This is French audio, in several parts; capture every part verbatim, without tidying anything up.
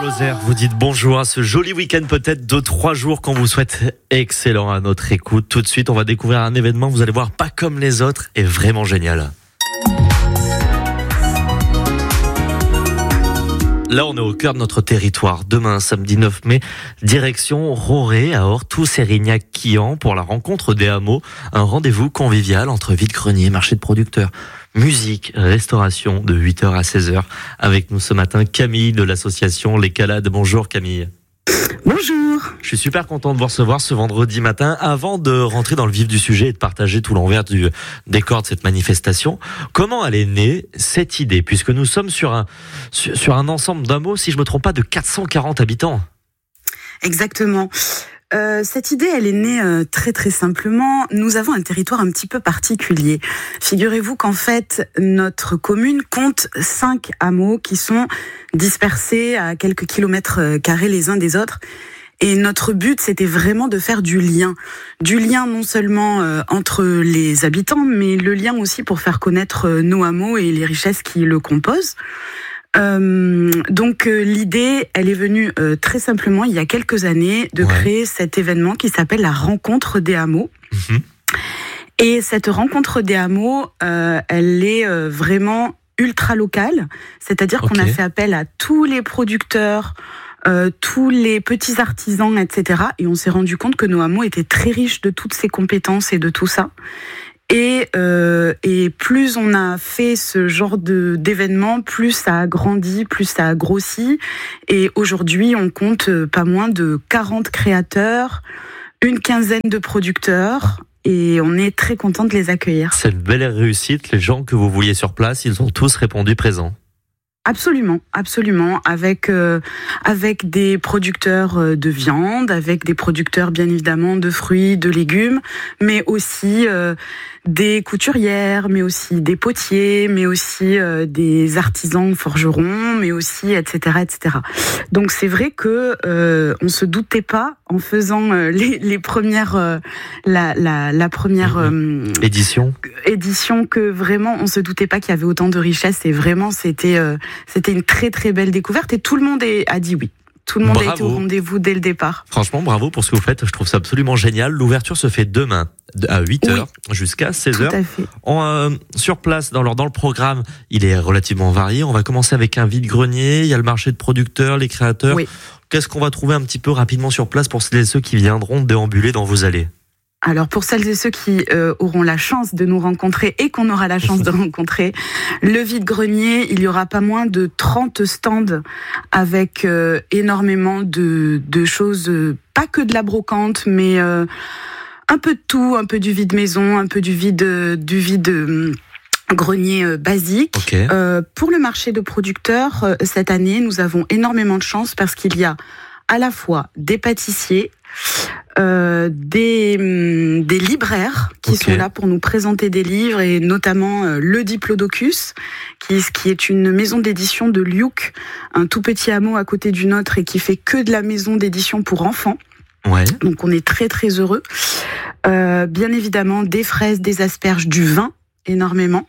Lozère, vous dites bonjour à ce joli week-end peut-être de trois jours qu'on vous souhaite excellent à notre écoute. Tout de suite, on va découvrir un événement, vous allez voir, pas comme les autres et vraiment génial. Là, on est au cœur de notre territoire. Demain, samedi neuf mai, direction Roré à Orthous-Sérignac-Quillan pour la rencontre des hameaux. Un rendez-vous convivial entre vide-grenier, marché de producteurs, musique, restauration de huit heures à seize heures. Avec nous ce matin, Camille de l'association Les Calades. Bonjour Camille. Bonjour. Je suis super content de vous recevoir ce vendredi matin. Avant de rentrer dans le vif du sujet et de partager tout l'envers du décor de cette manifestation, comment elle est née, cette idée, puisque nous sommes sur un, sur un ensemble d'hameaux, si je ne me trompe pas, de quatre cent quarante habitants. Exactement. Euh, cette idée, elle est née euh, très très simplement. Nous avons un territoire un petit peu particulier. Figurez-vous qu'en fait, notre commune compte cinq hameaux qui sont dispersés à quelques kilomètres carrés les uns des autres. Et notre but, c'était vraiment de faire du lien. Du lien non seulement euh, entre les habitants, mais le lien aussi pour faire connaître euh, nos hameaux et les richesses qui le composent. Euh, donc euh, l'idée, elle est venue euh, très simplement il y a quelques années de ouais. créer cet événement qui s'appelle la rencontre des hameaux. Mmh. Et cette rencontre des hameaux, euh, elle est euh, vraiment ultra locale, c'est-à-dire okay. qu'on a fait appel à tous les producteurs, euh, tous les petits artisans, et cetera. Et on s'est rendu compte que nos hameaux étaient très riches de toutes ces compétences et de tout ça. Et, euh, et plus on a fait ce genre de, d'événements, plus ça a grandi, plus ça a grossi. Et aujourd'hui, on compte pas moins de quarante créateurs, une quinzaine de producteurs. Et on est très content de les accueillir. C'est une belle réussite. Les gens que vous vouliez sur place, ils ont tous répondu présents. Absolument, absolument, avec euh, avec des producteurs de viande, avec des producteurs bien évidemment de fruits, de légumes, mais aussi euh, des couturières, mais aussi des potiers, mais aussi euh, des artisans forgerons, mais aussi et cetera et cetera. Donc c'est vrai que euh, on se doutait pas en faisant euh, les les premières euh, la la la première euh, édition édition que vraiment on se doutait pas qu'il y avait autant de richesses et vraiment c'était euh, C'était une très très belle découverte et tout le monde est, a dit oui. Tout le monde bravo. a été au rendez-vous dès le départ. Franchement, bravo pour ce que vous faites. Je trouve ça absolument génial. L'ouverture se fait demain à huit heures oui, jusqu'à seize heures. Tout à fait. On, euh, sur place, dans le, dans le programme, il est relativement varié. On va commencer avec un vide-grenier. Il y a le marché de producteurs, les créateurs. Oui. Qu'est-ce qu'on va trouver un petit peu rapidement sur place pour celles et ceux qui viendront déambuler dans vos allées ? Alors pour celles et ceux qui euh, auront la chance de nous rencontrer et qu'on aura la chance de rencontrer, le vide-grenier, il y aura pas moins de trente stands avec euh, énormément de, de choses, euh, pas que de la brocante, mais euh, un peu de tout, un peu du vide-maison, un peu du vide, du vide euh, grenier euh, basique. Okay. Euh, pour le marché de producteurs, euh, cette année, nous avons énormément de chance parce qu'il y a à la fois des pâtissiers, Euh, des, des libraires qui okay. sont là pour nous présenter des livres et notamment euh, le Diplodocus qui, qui est une maison d'édition de Liuc, un tout petit hameau à côté du nôtre et qui fait que de la maison d'édition pour enfants. Ouais. Donc on est très très heureux. Euh, bien évidemment des fraises, des asperges, du vin énormément.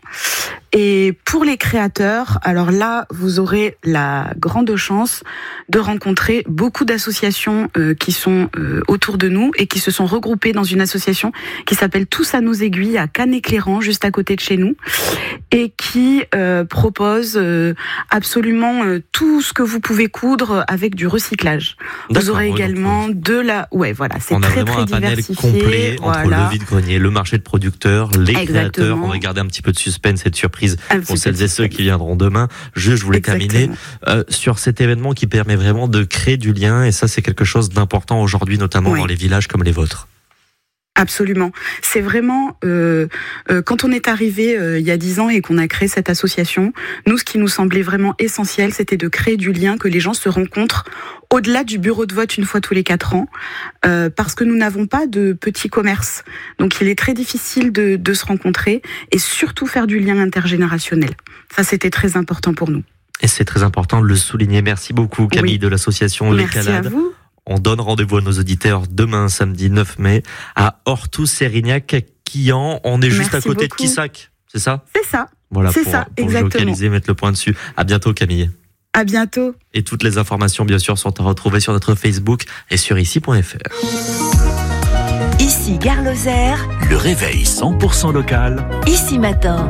Et pour les créateurs, alors là, vous aurez la grande chance de rencontrer beaucoup d'associations euh, qui sont euh, autour de nous et qui se sont regroupées dans une association qui s'appelle Tous à nos aiguilles à Cannes-Éclairant, juste à côté de chez nous, et qui euh, propose euh, absolument euh, tout ce que vous pouvez coudre avec du recyclage. Vous aurez ouais, également donc, de la... Ouais, voilà, c'est on très, a vraiment très un panel diversifié. complet entre voilà. le vide-grenier, le marché de producteurs, les Exactement. créateurs. On va garder un petit peu de suspense et de surprise Un pour celles et ceux qui viendront demain. Je, je voulais Exactement. terminer euh, sur cet événement qui permet vraiment de créer du lien et ça c'est quelque chose d'important aujourd'hui, notamment oui. dans les villages comme les vôtres. Absolument. C'est vraiment euh, euh, quand on est arrivé euh, il y a dix ans et qu'on a créé cette association, nous ce qui nous semblait vraiment essentiel, c'était de créer du lien, que les gens se rencontrent au-delà du bureau de vote une fois tous les quatre ans, euh, parce que nous n'avons pas de petits commerces. Donc il est très difficile de, de se rencontrer et surtout faire du lien intergénérationnel. Ça c'était très important pour nous. Et c'est très important de le souligner. Merci beaucoup Camille oui. de l'association Les Merci Calades. À vous. On donne rendez-vous à nos auditeurs demain, samedi neuf mai, à Orthous-Sérignac-Quillan. On est juste Merci à côté beaucoup. de Quissac, c'est ça ? C'est ça. Voilà, c'est pour, ça, pour exactement. localiser, mettre le point dessus. À bientôt Camille. À bientôt. Et toutes les informations, bien sûr, sont à retrouver sur notre Facebook et sur ici point f r. Ici Gare Lozère, le réveil cent pour cent local. Ici Matin.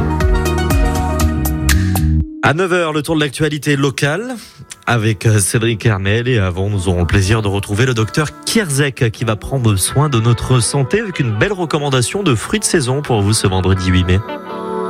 À neuf heures, le tour de l'actualité locale avec Cédric Hermel. Et avant, nous aurons le plaisir de retrouver le docteur Kierzek qui va prendre soin de notre santé avec une belle recommandation de fruits de saison pour vous ce vendredi huit mai.